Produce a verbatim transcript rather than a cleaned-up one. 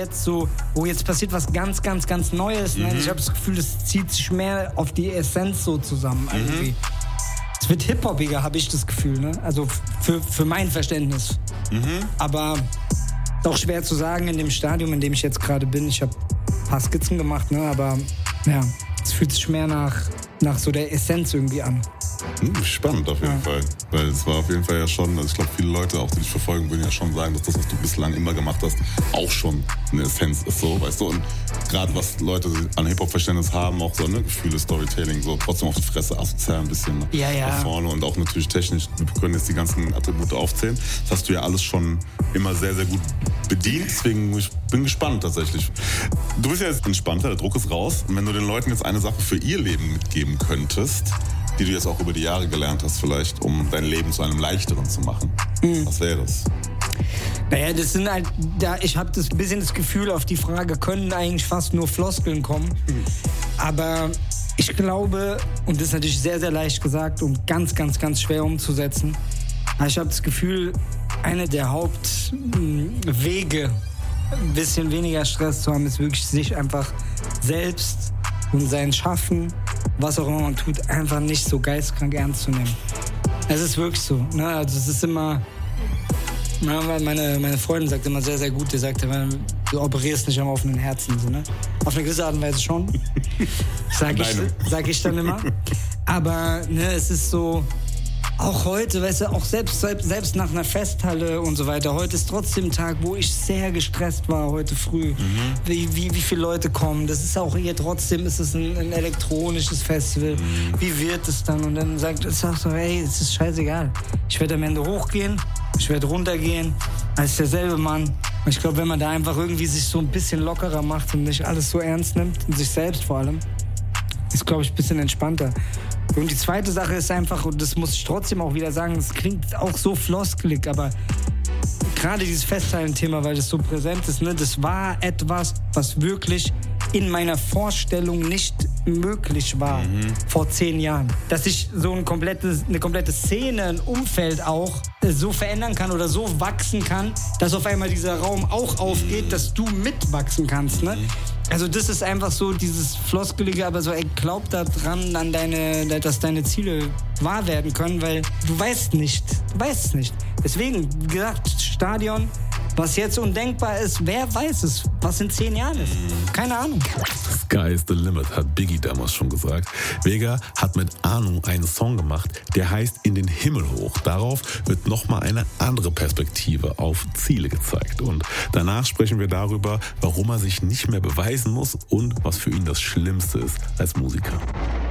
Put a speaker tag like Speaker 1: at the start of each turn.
Speaker 1: jetzt so, oh, jetzt passiert was ganz, ganz, ganz Neues. Ne?
Speaker 2: Mhm.
Speaker 1: Ich habe das Gefühl, es zieht sich mehr auf die Essenz so zusammen irgendwie.
Speaker 2: Mhm.
Speaker 1: Es wird hip-hopiger, habe ich das Gefühl, ne? Also für, für mein Verständnis.
Speaker 2: Mhm.
Speaker 1: Aber ist auch schwer zu sagen in dem Stadium, in dem ich jetzt gerade bin. Ich habe ein paar Skizzen gemacht, ne? Aber ja, es fühlt sich mehr nach, nach so der Essenz irgendwie an.
Speaker 2: Hm, spannend auf jeden ja. Fall, weil es war auf jeden Fall ja schon, also ich glaube viele Leute auch, die dich verfolgen, würden ja schon sagen, dass das, was du bislang immer gemacht hast, auch schon eine Essenz ist, so, weißt du, und gerade was Leute an Hip-Hop-Verständnis haben, auch so, ne, Gefühle, Storytelling, so trotzdem auf die Fresse, asozial ein bisschen
Speaker 1: ja, ja.
Speaker 2: nach vorne und auch natürlich technisch, wir können jetzt die ganzen Attribute aufzählen, das hast du ja alles schon immer sehr, sehr gut bedient, deswegen ich bin gespannt tatsächlich. Du bist ja jetzt entspannter, der Druck ist raus, und wenn du den Leuten jetzt eine Sache für ihr Leben mitgeben könntest, die du jetzt auch über die Jahre gelernt hast vielleicht, um dein Leben zu einem leichteren zu machen. Mhm. Was wäre das?
Speaker 1: Naja, das sind halt, da, ich habe das bisschen das Gefühl, auf die Frage können eigentlich fast nur Floskeln kommen. Mhm. Aber ich glaube, und das ist natürlich sehr, sehr leicht gesagt und ganz, ganz, ganz schwer umzusetzen, aber ich habe das Gefühl, eine der Hauptwege, ein bisschen weniger Stress zu haben, ist wirklich sich einfach selbst und sein Schaffen, was auch immer man tut, einfach nicht so geistkrank ernst zu nehmen. Es ist wirklich so. Ne? Also es ist immer, meine, meine Freundin sagt immer sehr, sehr gut, die sagt immer, du operierst nicht am offenen Herzen. So, ne? Auf eine gewisse Art und Weise schon, sag ich, sag ich dann immer. Aber ne, es ist so, auch heute, weißt du, auch selbst, selbst, selbst nach einer Festhalle und so weiter, heute ist trotzdem ein Tag, wo ich sehr gestresst war, heute früh. Mhm. Wie, wie, wie viele Leute kommen, das ist auch hier trotzdem, ist es ein, ein elektronisches Festival. Mhm. Wie wird es dann? Und dann sagt es auch so, ey, es ist scheißegal. Ich werde am Ende hochgehen, ich werde runtergehen, als derselbe Mann. Und ich glaube, wenn man da einfach irgendwie sich so ein bisschen lockerer macht und nicht alles so ernst nimmt, und sich selbst vor allem, ist, glaube ich, ein bisschen entspannter. Und die zweite Sache ist einfach, und das muss ich trotzdem auch wieder sagen, es klingt auch so floskelig, aber gerade dieses Festhalten-Thema, weil das so präsent ist, ne, das war etwas, was wirklich in meiner Vorstellung nicht möglich war, mhm. vor zehn Jahren. Dass ich so ein komplettes, eine komplette Szene, ein Umfeld auch so verändern kann oder so wachsen kann, dass auf einmal dieser Raum auch aufgeht, dass du mitwachsen kannst. Ne? Also das ist einfach so dieses Floskelige, aber so, ey, glaub da dran, an deine, dass deine Ziele wahr werden können, weil du weißt nicht, du weißt es nicht. Deswegen, wie gesagt, Stadion, was jetzt undenkbar ist, wer weiß es, was in zehn Jahren ist. Keine Ahnung.
Speaker 3: Sky is the limit, hat Biggie damals schon gesagt. Vega hat mit Ahnung einen Song gemacht, der heißt In den Himmel hoch. Darauf wird nochmal eine andere Perspektive auf Ziele gezeigt. Und danach sprechen wir darüber, warum er sich nicht mehr beweisen muss und was für ihn das Schlimmste ist als Musiker.